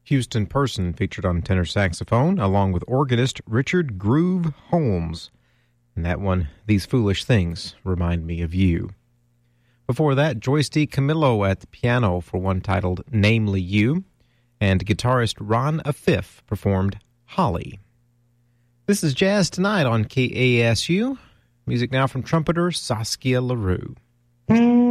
Houston Person featured on tenor saxophone, along with organist Richard Groove Holmes. And that one, These Foolish Things Remind Me of You. Before that, Joyce D. Camillo at the piano for one titled Namely You, and guitarist Ron Afif performed Holly. This is Jazz Tonight on KASU. Music now from trumpeter Saskia LaRue.